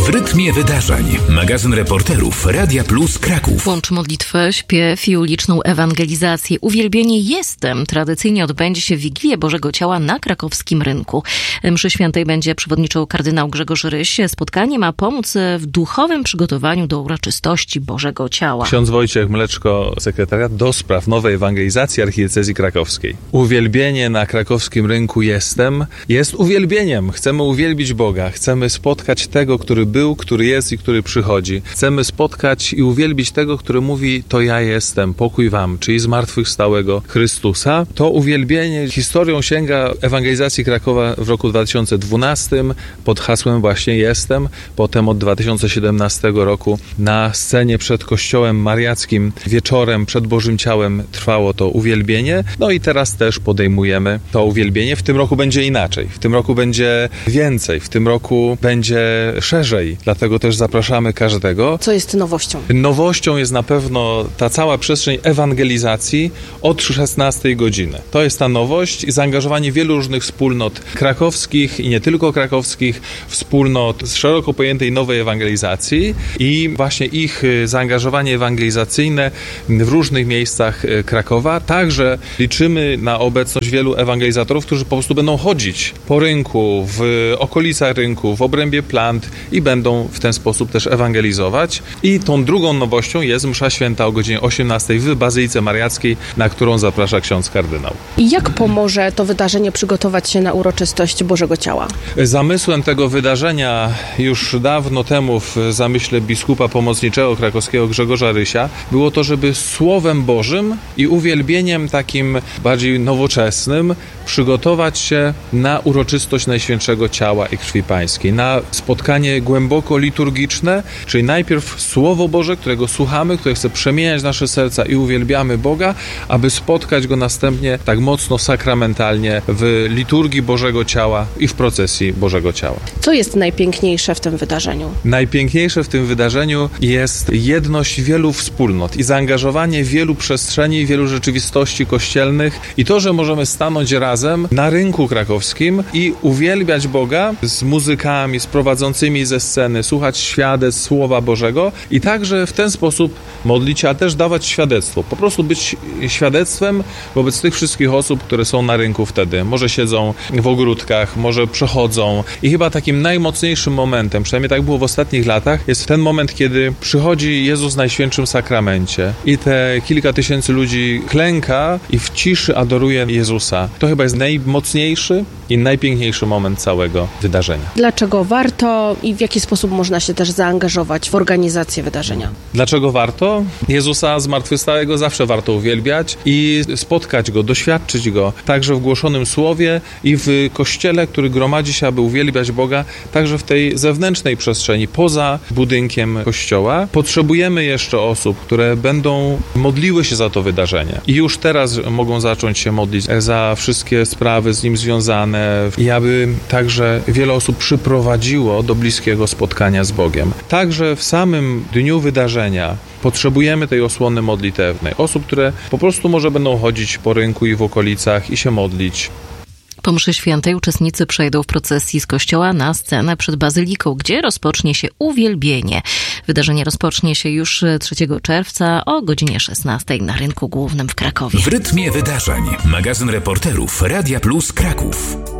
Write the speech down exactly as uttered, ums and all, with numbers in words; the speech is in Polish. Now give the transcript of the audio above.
W rytmie wydarzeń. Magazyn reporterów Radia Plus Kraków. Łączy modlitwę, śpiew i uliczną ewangelizację. Uwielbienie Jestem tradycyjnie odbędzie się w Wigilię Bożego Ciała na krakowskim rynku. Mszy świętej będzie przewodniczył kardynał Grzegorz Ryś. Spotkanie ma pomóc w duchowym przygotowaniu do uroczystości Bożego Ciała. Ksiądz Wojciech Mleczko, sekretariat do spraw nowej ewangelizacji archidiecezji krakowskiej. Uwielbienie na krakowskim rynku Jestem jest uwielbieniem. Chcemy uwielbić Boga. Chcemy spotkać tego, który był, który jest i który przychodzi. Chcemy spotkać i uwielbić tego, który mówi: to ja jestem, pokój wam, czyli zmartwychwstałego Chrystusa. To uwielbienie historią sięga ewangelizacji Krakowa w roku dwa tysiące dwunastym pod hasłem właśnie Jestem. Potem od dwa tysiące siedemnastego roku na scenie przed kościołem mariackim wieczorem przed Bożym Ciałem trwało to uwielbienie. No i teraz też podejmujemy to uwielbienie. W tym roku będzie inaczej. W tym roku będzie więcej. W tym roku będzie szerzej. Dlatego też zapraszamy każdego. Co jest nowością? Nowością jest na pewno ta cała przestrzeń ewangelizacji od szesnastej godziny. To jest ta nowość i zaangażowanie wielu różnych wspólnot krakowskich i nie tylko krakowskich, wspólnot z szeroko pojętej nowej ewangelizacji i właśnie ich zaangażowanie ewangelizacyjne w różnych miejscach Krakowa. Także liczymy na obecność wielu ewangelizatorów, którzy po prostu będą chodzić po rynku, w okolicach rynku, w obrębie plant i będą w ten sposób też ewangelizować. I tą drugą nowością jest msza święta o godzinie osiemnastej w Bazylice Mariackiej, na którą zaprasza ksiądz kardynał. I jak pomoże to wydarzenie przygotować się na uroczystość Bożego Ciała? Zamysłem tego wydarzenia już dawno temu w zamyśle biskupa pomocniczego krakowskiego Grzegorza Rysia było to, żeby Słowem Bożym i uwielbieniem takim bardziej nowoczesnym przygotować się na uroczystość Najświętszego Ciała i Krwi Pańskiej, na spotkanie głęboko liturgiczne, czyli najpierw Słowo Boże, którego słuchamy, które chce przemieniać nasze serca i uwielbiamy Boga, aby spotkać Go następnie tak mocno sakramentalnie w liturgii Bożego Ciała i w procesji Bożego Ciała. Co jest najpiękniejsze w tym wydarzeniu? Najpiękniejsze w tym wydarzeniu jest jedność wielu wspólnot i zaangażowanie wielu przestrzeni, wielu rzeczywistości kościelnych i to, że możemy stanąć razem na rynku krakowskim i uwielbiać Boga z muzykami, z prowadzącymi ze sceny, słuchać świadectw Słowa Bożego i także w ten sposób modlić się, a też dawać świadectwo. Po prostu być świadectwem wobec tych wszystkich osób, które są na rynku wtedy. Może siedzą w ogródkach, może przechodzą. I chyba takim najmocniejszym momentem, przynajmniej tak było w ostatnich latach, jest ten moment, kiedy przychodzi Jezus w Najświętszym Sakramencie i te kilka tysięcy ludzi klęka i w ciszy adoruje Jezusa. To chyba jest najmocniejszy i najpiękniejszy moment całego wydarzenia. Dlaczego warto i w jaki sposób można się też zaangażować w organizację wydarzenia? Dlaczego warto? Jezusa zmartwychwstałego zawsze warto uwielbiać i spotkać Go, doświadczyć Go, także w głoszonym słowie i w Kościele, który gromadzi się, aby uwielbiać Boga, także w tej zewnętrznej przestrzeni, poza budynkiem Kościoła. Potrzebujemy jeszcze osób, które będą modliły się za to wydarzenie i już teraz mogą zacząć się modlić za wszystkie sprawy z nim związane i aby także wiele osób przyprowadziło do bliskiego spotkania z Bogiem. Także w samym dniu wydarzenia potrzebujemy tej osłony modlitewnej. Osób, które po prostu może będą chodzić po rynku i w okolicach i się modlić. Po mszy świętej uczestnicy przejdą w procesji z kościoła na scenę przed bazyliką, gdzie rozpocznie się uwielbienie. Wydarzenie rozpocznie się już trzeciego czerwca o godzinie szesnastej na rynku głównym w Krakowie. W rytmie wydarzeń. Magazyn reporterów Radia Plus Kraków.